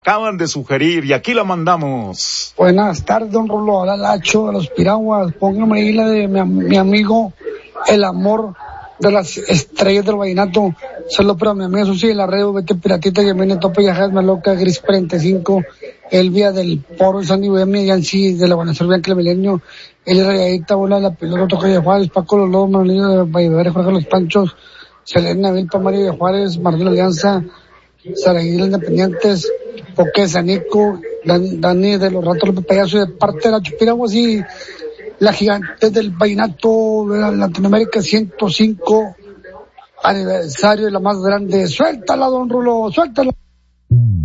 acaban de sugerir y aquí la mandamos. Buenas tardes, don Rulo, hola Lacho de los Piraguas, póngame ahí la de mi amigo El Amor de las Estrellas del Vallenato. Solo para mi amigo Susi de la Red, vete piratita que viene tope y me loca, Gris 45, Elvia del Poro, Sandy BM, Yancy de la Guanacer Bianca, el Milenio, El Rayadita, Bola de la Pelota, Toca de Juárez, Paco Los Lobos, Manolino de Valladolid, Jorge Los Panchos, Selena Vilpa, Mario de Juárez, Martín Alianza, Saraí de los Independientes, Poque Sanico, Dani de los Ratos López Payaso, de parte de la Chupiraguas y la Gigante del Vallenato de Latinoamérica, 105 aniversario de la más grande. Suéltala, don Rulo, suéltala.